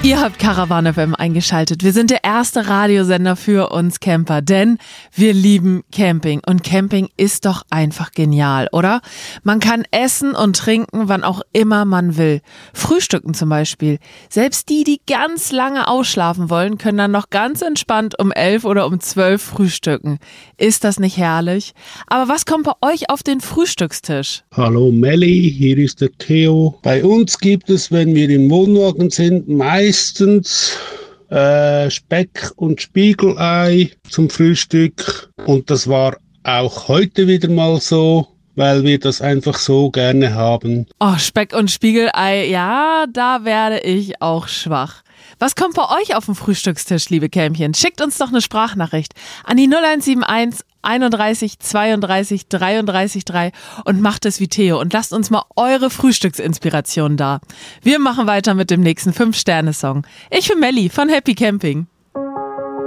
Ihr habt Caravan FM eingeschaltet. Wir sind der erste Radiosender für uns Camper, denn wir lieben Camping. Und Camping ist doch einfach genial, oder? Man kann essen und trinken, wann auch immer man will. Frühstücken zum Beispiel. Selbst die ganz lange ausschlafen wollen, können dann noch ganz entspannt um 11 oder um 12 frühstücken. Ist das nicht herrlich? Aber was kommt bei euch auf den Frühstückstisch? Hallo Melli, hier ist der Theo. Bei uns gibt es, wenn wir im Wohnwagen sind, meistens Speck und Spiegelei zum Frühstück. Und das war auch heute wieder mal so, weil wir das einfach so gerne haben. Oh, Speck und Spiegelei, ja, da werde ich auch schwach. Was kommt bei euch auf den Frühstückstisch, liebe Kämpchen? Schickt uns doch eine Sprachnachricht an die 0171 31 32 33 3 und macht es wie Theo und lasst uns mal eure Frühstücksinspiration da. Wir machen weiter mit dem nächsten 5-Sterne-Song. Ich bin Melli von Happy Camping.